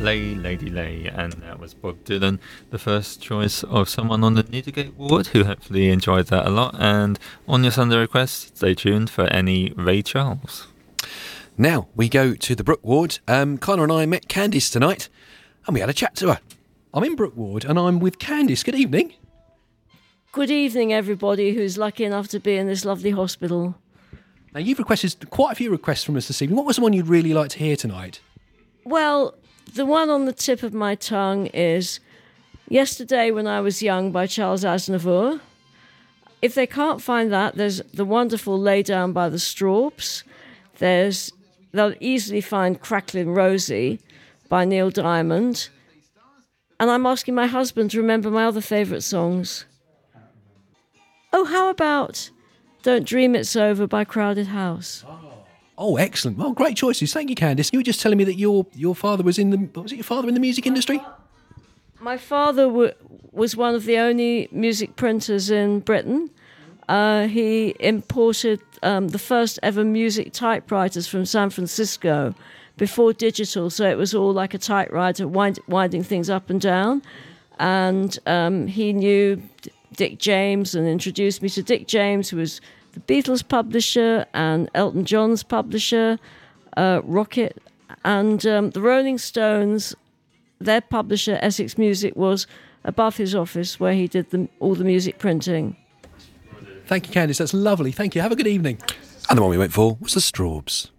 Lay Lady Lay, and that was Bob Dylan, the first choice of someone on the Newdigate ward who hopefully enjoyed that a lot. And on your Sunday request, stay tuned for any Ray Charles. Now we go to the Brook ward. Connor and I met Candice tonight and we had a chat to her. I'm in Brook ward and I'm with Candice. Good evening. Good evening, everybody who's lucky enough to be in this lovely hospital. Now, you've requested quite a few requests from us this evening. What was the one you'd really like to hear tonight? Well, the one on the tip of my tongue is Yesterday When I Was Young by Charles Aznavour. If they can't find that, there's the wonderful Lay Down by the Strawbs. They'll easily find Cracklin' Rosie by Neil Diamond. And I'm asking my husband to remember my other favourite songs. Oh, how about Don't Dream It's Over by Crowded House? Oh, excellent. Well, great choices. Thank you, Candice. You were just telling me that your father was was it your father in the music industry? My father was one of the only music printers in Britain. He imported the first ever music typewriters from San Francisco before digital, so it was all like a typewriter winding things up and down. And he knew Dick James and introduced me to Dick James, who was the Beatles publisher and Elton John's publisher, Rocket, and the Rolling Stones, their publisher, Essex Music, was above his office where he did all the music printing. Thank you, Candice. That's lovely. Thank you. Have a good evening. And the one we went for was the Strawbs.